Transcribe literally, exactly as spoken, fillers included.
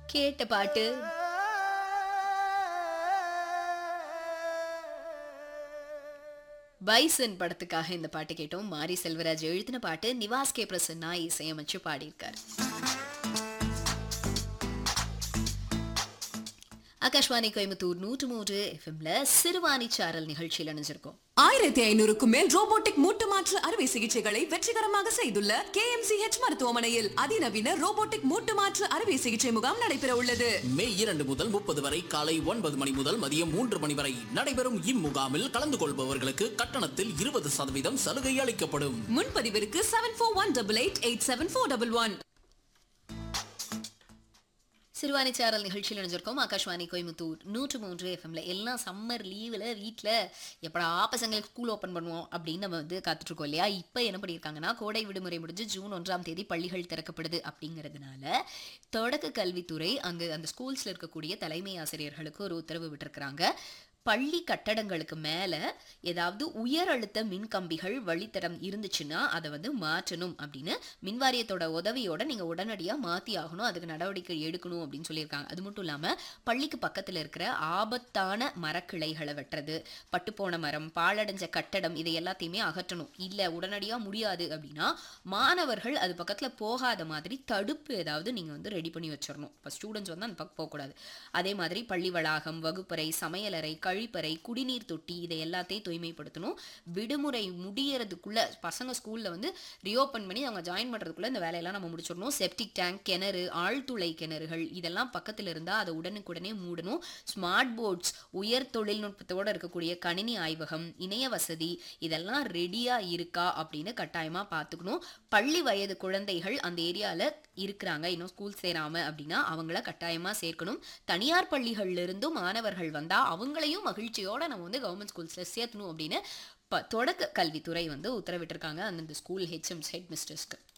கேட்ட பாட்டு பைசன் படத்துக்காக இந்த பாட்டு கேட்டோம். மாரி செல்வராஜ் எழுதின பாட்டு, நிவாஸ் கே பிரசன்னா இசையமைச்சு பாடியிருக்காரு. ஆகாஷ்வாணி கோயம்புத்தூர் நூற்று மூன்று எஃப்எம்ல சிறுவாணி சாரல் நிகழ்ச்சியில் அணிஞ்சிருக்கோம். ஆயிரத்தி ஐநூறுக்கும் மேல் ரோபோட்டிக் மூட்டு மாற்று அறுவை சிகிச்சைகளை வெற்றிகரமாக செய்துள்ள கே எம் சி ஹெச் மருத்துவமனையில் அதிநவீன ரோபோட்டிக் மூட்டு மாற்று அறுவை சிகிச்சை முகாம் நடைபெற உள்ளது. மே இரண்டு முதல் முப்பது வரை காலை ஒன்பது மணி முதல் மதியம் மூன்று மணி வரை நடைபெறும் இம்முகாமில் கலந்து கொள்பவர்களுக்கு கட்டணத்தில் இருபது சதவீதம் சலுகை அளிக்கப்படும். முன்பதிவிற்கு seven four one double eight eight seven four double one. Siruvani சாரல் நிகழ்ச்சியில் நினைஞ்சிருக்கோம். ஆகாஷ்வாணி கோயம்புத்தூர் நூற்று மூன்று எஃப்எம்ல எல்லாம் சம்மர் லீவில் வீட்டில் எப்படா பசங்களுக்கு ஸ்கூல் ஓப்பன் பண்ணுவோம் அப்படின்னு நம்ம வந்து காத்துட்ருக்கோம் இல்லையா. இப்போ என்ன பண்ணியிருக்காங்கன்னா, கோடை விடுமுறை முடிஞ்சு ஜூன் ஒன்றாம் தேதி பள்ளிகள் திறக்கப்படுது அப்படிங்கிறதுனால தொடக்க கல்வித்துறை அங்கே அந்த ஸ்கூல்ஸில் இருக்கக்கூடிய தலைமை ஆசிரியர்களுக்கு ஒரு உத்தரவு விட்டுருக்குறாங்க. பள்ளி கட்டடங்களுக்கு மேலே ஏதாவது உயர் அழுத்த மின்கம்பிகள் வழித்தடம் இருந்துச்சுன்னா அதை வந்து மாற்றணும் அப்படின்னு மின்வாரியத்தோட உதவியோட நீங்கள் உடனடியாக மாற்றி ஆகணும், அதுக்கு நடவடிக்கை எடுக்கணும் அப்படின்னு சொல்லியிருக்காங்க. அது மட்டும் இல்லாமல் பள்ளிக்கு பக்கத்தில் இருக்கிற ஆபத்தான மரக்கிளைகளை வெட்டுறது, பட்டுப்போன மரம், பாழடைஞ்ச கட்டடம் இதை எல்லாத்தையுமே அகற்றணும். இல்லை உடனடியாக முடியாது அப்படின்னா மாணவர்கள் அது பக்கத்தில் போகாத மாதிரி தடுப்பு ஏதாவது நீங்கள் வந்து ரெடி பண்ணி வச்சிடணும். இப்போ ஸ்டூடெண்ட்ஸ் வந்து அந்த பக்கம் போகக்கூடாது. அதே மாதிரி பள்ளி வளாகம், வகுப்பறை, சமையலறை, கழிப்பறை, குடிநீர் தொட்டி இதை எல்லாத்தையும் தூய்மைப்படுத்தணும். விடுமுறை முடியறதுக்குள்ள பசங்க ஸ்கூல்ல வந்து ரீஓப்பன் பண்ணி அவங்க ஜாயின் பண்றதுக்குள்ள இந்த வேலையெல்லாம் நம்ம முடிச்சிடணும். செப்டிக் டேங்க், கிணறு, ஆழ்துளை கிணறுகள் இதெல்லாம் பக்கத்தில் இருந்தால் அதை உடனுக்குடனே மூடணும். ஸ்மார்ட் போர்ட்ஸ், உயர் தொழில்நுட்பத்தோடு இருக்கக்கூடிய கணினி ஆய்வகம், இணைய வசதி இதெல்லாம் ரெடியா இருக்கா அப்படின்னு கட்டாயமா பார்த்துக்கணும். பள்ளி வயது குழந்தைகள் அந்த ஏரியாவில் இருக்கிறாங்க, இன்னும் ஸ்கூல் சேராம அப்படின்னா அவங்கள கட்டாயமா சேர்க்கணும். தனியார் பள்ளிகள்ல இருந்தும் மாணவர்கள் வந்தா அவங்களையும் மகிழ்ச்சியோட நம்ம வந்து கவர்மெண்ட் ஸ்கூல்ஸ்ல சேர்த்தணும் அப்படின்னு தொடக்க கல்வித்துறை வந்து உத்தரவிட்டிருக்காங்க அந்தந்த ஸ்கூல் ஹெச்எம்ஸ், ஹெட் மிஸ்டர்ஸ்க்கு.